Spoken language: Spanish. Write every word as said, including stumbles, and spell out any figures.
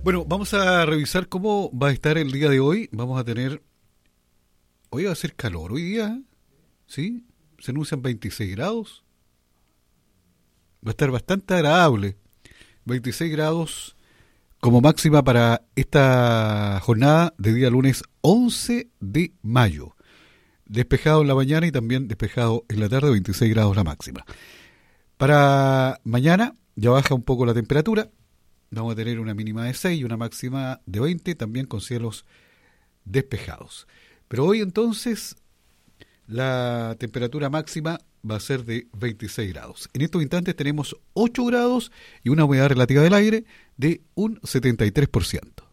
Bueno, vamos a revisar cómo va a estar el día de hoy. Vamos a tener... Hoy va a ser calor, hoy día, ¿sí? Se anuncian veintiséis grados. Va a estar bastante agradable. veintiséis grados como máxima para esta jornada de día lunes once de mayo. Despejado en la mañana y también despejado en la tarde, veintiséis grados la máxima. Para mañana ya baja un poco la temperatura. Vamos a tener una mínima de seis y una máxima de veinte, también con cielos despejados. Pero hoy entonces la temperatura máxima va a ser de veintiséis grados. En estos instantes tenemos ocho grados y una humedad relativa del aire de un setenta y tres por ciento.